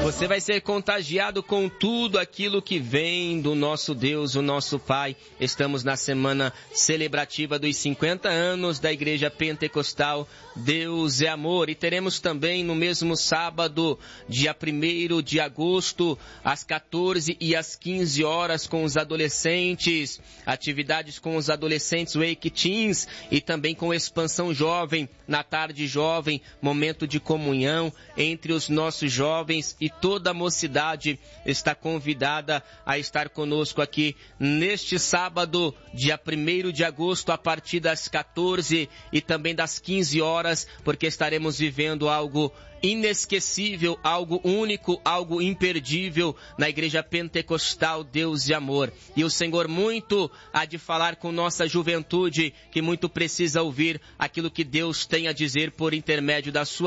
Você vai ser contagiado com tudo aquilo que vem do nosso Deus, o nosso Pai. Estamos na semana celebrativa dos 50 anos da Igreja Pentecostal Deus é Amor. E teremos também no mesmo sábado, dia 1º de agosto, às 14 e às 15 horas com os adolescentes, atividades com os adolescentes Wake Teens e também com Expansão Jovem, na tarde jovem, momento de comunhão entre os nossos jovens, e toda a mocidade está convidada a estar conosco aqui neste sábado, dia 1º de agosto, a partir das 14 e também das 15 horas, porque estaremos vivendo algo inesquecível, algo único, algo imperdível na Igreja Pentecostal Deus e Amor. E o Senhor muito há de falar com nossa juventude, que muito precisa ouvir aquilo que Deus tem a dizer por intermédio da sua